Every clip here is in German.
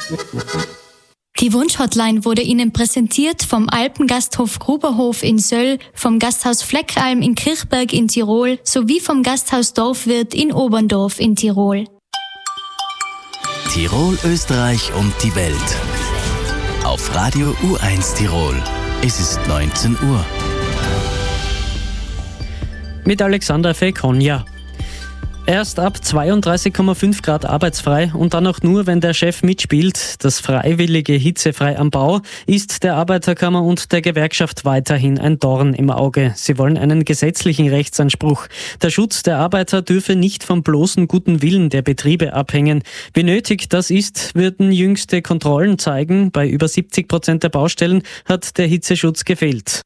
Die Wunschhotline wurde Ihnen präsentiert vom Alpengasthof Gruberhof in Söll, vom Gasthaus Fleckalm in Kirchberg in Tirol sowie vom Gasthaus Dorfwirt in Oberndorf in Tirol. Tirol, Österreich und die Welt. Auf Radio U1 Tirol. Es ist 19 Uhr. Mit Alexander Fekonja. Erst ab 32,5 Grad arbeitsfrei und dann auch nur, wenn der Chef mitspielt. Das freiwillige Hitzefrei am Bau ist der Arbeiterkammer und der Gewerkschaft weiterhin ein Dorn im Auge. Sie wollen einen gesetzlichen Rechtsanspruch. Der Schutz der Arbeiter dürfe nicht vom bloßen guten Willen der Betriebe abhängen. Wie nötig das ist, würden jüngste Kontrollen zeigen. Bei über 70% der Baustellen hat der Hitzeschutz gefehlt.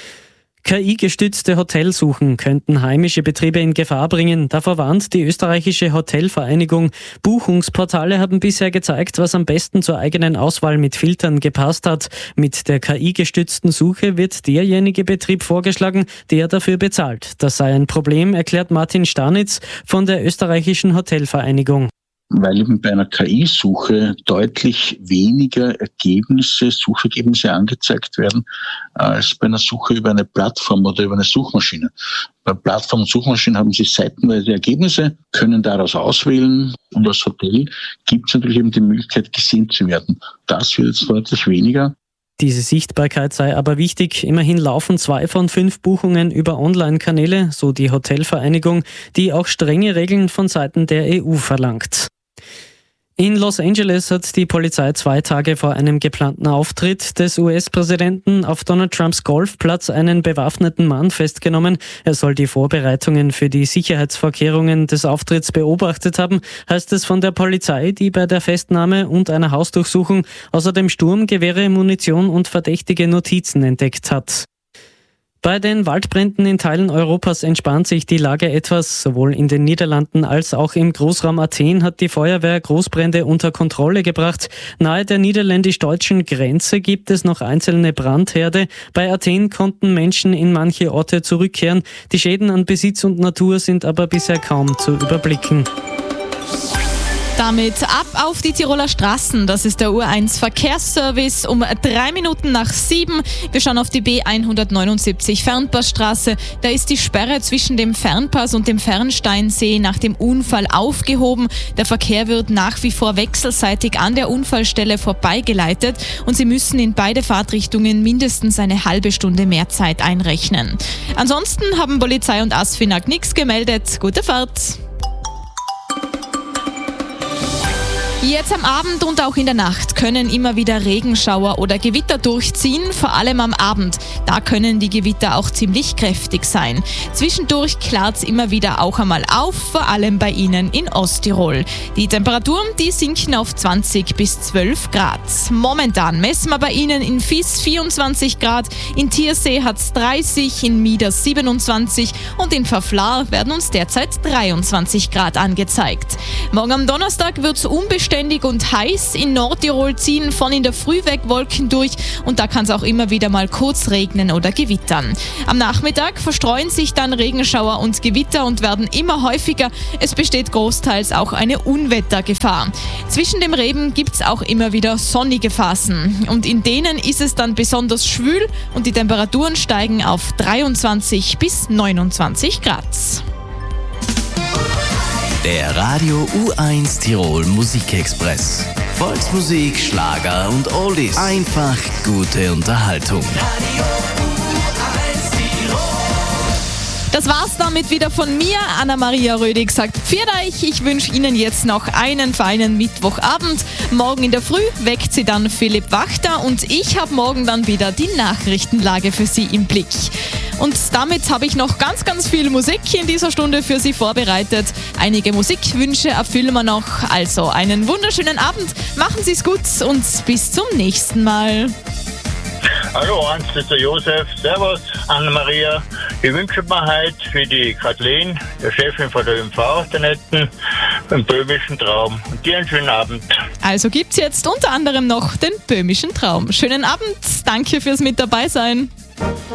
KI-gestützte Hotelsuchen könnten heimische Betriebe in Gefahr bringen. Davor warnt die österreichische Hotelvereinigung. Buchungsportale haben bisher gezeigt, was am besten zur eigenen Auswahl mit Filtern gepasst hat. Mit der KI-gestützten Suche wird derjenige Betrieb vorgeschlagen, der dafür bezahlt. Das sei ein Problem, erklärt Martin Starnitz von der österreichischen Hotelvereinigung. Weil eben bei einer KI-Suche deutlich weniger Suchergebnisse angezeigt werden, als bei einer Suche über eine Plattform oder über eine Suchmaschine. Bei Plattform und Suchmaschinen haben Sie seitenweise Ergebnisse, können daraus auswählen und als Hotel gibt es natürlich eben die Möglichkeit, gesehen zu werden. Das wird jetzt deutlich weniger. Diese Sichtbarkeit sei aber wichtig. Immerhin laufen 2 von 5 Buchungen über Online-Kanäle, so die Hotelvereinigung, die auch strenge Regeln von Seiten der EU verlangt. In Los Angeles hat die Polizei 2 Tage vor einem geplanten Auftritt des US-Präsidenten auf Donald Trumps Golfplatz einen bewaffneten Mann festgenommen. Er soll die Vorbereitungen für die Sicherheitsvorkehrungen des Auftritts beobachtet haben, heißt es von der Polizei, die bei der Festnahme und einer Hausdurchsuchung außerdem Sturmgewehre, Munition und verdächtige Notizen entdeckt hat. Bei den Waldbränden in Teilen Europas entspannt sich die Lage etwas. Sowohl in den Niederlanden als auch im Großraum Athen hat die Feuerwehr Großbrände unter Kontrolle gebracht. Nahe der niederländisch-deutschen Grenze gibt es noch einzelne Brandherde. Bei Athen konnten Menschen in manche Orte zurückkehren. Die Schäden an Besitz und Natur sind aber bisher kaum zu überblicken. Damit ab auf die Tiroler Straßen. Das ist der U1 Verkehrsservice um 3 Minuten nach 7. Wir schauen auf die B179 Fernpassstraße. Da ist die Sperre zwischen dem Fernpass und dem Fernsteinsee nach dem Unfall aufgehoben. Der Verkehr wird nach wie vor wechselseitig an der Unfallstelle vorbeigeleitet und Sie müssen in beide Fahrtrichtungen mindestens eine halbe Stunde mehr Zeit einrechnen. Ansonsten haben Polizei und ASFINAG nichts gemeldet. Gute Fahrt! Jetzt am Abend und auch in der Nacht können immer wieder Regenschauer oder Gewitter durchziehen, vor allem am Abend. Da können die Gewitter auch ziemlich kräftig sein. Zwischendurch klart's immer wieder auch einmal auf, vor allem bei Ihnen in Osttirol. Die Temperaturen, die sinken auf 20 bis 12 Grad. Momentan messen wir bei Ihnen in Vis 24 Grad, in Tiersee hat's 30, in Mieders 27 und in Verflar werden uns derzeit 23 Grad angezeigt. Morgen am Donnerstag wird's unbeständig und heiß. In Nordtirol ziehen von in der Früh weg Wolken durch und da kann es auch immer wieder mal kurz regnen oder gewittern. Am Nachmittag verstreuen sich dann Regenschauer und Gewitter und werden immer häufiger. Es besteht großteils auch eine Unwettergefahr. Zwischen dem Regen gibt es auch immer wieder sonnige Phasen und in denen ist es dann besonders schwül und die Temperaturen steigen auf 23 bis 29 Grad. Der Radio U1 Tirol Musikexpress. Volksmusik, Schlager und Oldies. Einfach gute Unterhaltung. Radio U1 Tirol. Das war's damit wieder von mir. Anna-Maria Rödig sagt Pfiat euch. Ich wünsche Ihnen jetzt noch einen feinen Mittwochabend. Morgen in der Früh weckt Sie dann Philipp Wachter und ich habe morgen dann wieder die Nachrichtenlage für Sie im Blick. Und damit habe ich noch ganz, ganz viel Musik in dieser Stunde für Sie vorbereitet. Einige Musikwünsche erfüllen wir noch. Also einen wunderschönen Abend, machen Sie es gut und bis zum nächsten Mal. Hallo Hans, das ist der Josef. Servus, Anna-Maria. Ich wünsche mir heute für die Kathleen, der Chefin von der ÖMV, der Netten, einen böhmischen Traum. Und dir einen schönen Abend. Also gibt's jetzt unter anderem noch den böhmischen Traum. Schönen Abend, danke fürs mit dabei sein.